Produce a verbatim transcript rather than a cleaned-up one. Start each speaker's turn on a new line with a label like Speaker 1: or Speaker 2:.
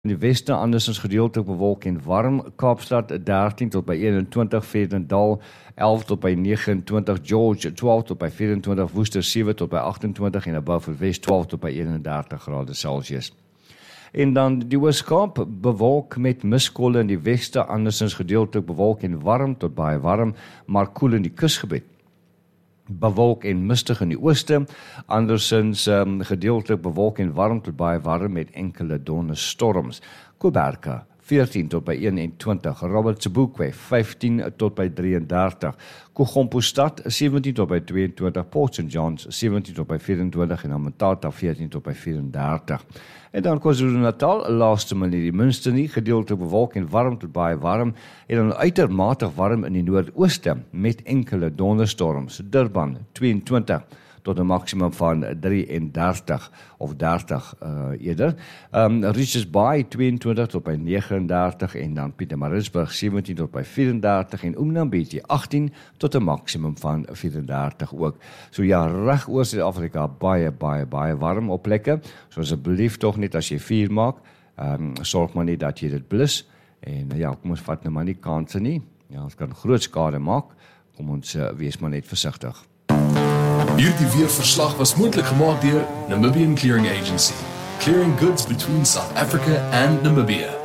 Speaker 1: In die weste andersins gedeeltelik bewolk en warm, Kaapstad dertien tot by eenentwintig, Vredendal elf tot by negenentwintig, George twaalf tot by vyf-en-twintig, Worcester sewe tot by agt-en-twintig en Beaufortwes twaalf tot by eenendertig grade Celsius. En dan die Oos-Kaap bewolk met miskolle in die weste, andersins gedeeltelik bewolk en warm tot baie warm, maar koel in die kusgebied. Bewolk en mistig in die ooste, andersins um, gedeeltelik bewolk en warm tot baie warm met enkele donderstorms. Kuiberga veertien tot by eenentwintig, Robert Sobukwe vyftien tot by drieëndertig, Kogompostad sewentien tot by tweeëntwintig, Port Saint Johns sewentien tot by vyf-en-twintig en Amatata veertien tot by vyf-en-dertig. En dan KwaZulu-Natal, laaste maar nie die minste nie, gedeeltelik bewolk en warm tot baie warm, en dan uitermate warm in die noordooste, met enkele donderstorms. Durban tweeëntwintig tot 'n maksimum van drieëndertig, of dertig uh, eerder. Um, Richards Bay tweeëntwintig tot by negenendertig, en dan Pietermaritzburg sewentien tot by vyf-en-dertig, en Umnambeti agtien tot 'n maksimum van vyf-en-dertig ook. So ja, reg oor Suid-Afrika, baie, baie, baie warm op plekke, so asseblief tog net as jy vuur maak, um, sorg maar nie dat jy dit blus, en ja, kom ons vat nou maar nie kanse nie, ja, ons kan groot skade maak, kom ons uh, wees maar net versigtig.
Speaker 2: Hierdie weerverslag was moontlik gemaak deur Namibian Clearing Agency, clearing goods between South Africa and Namibia.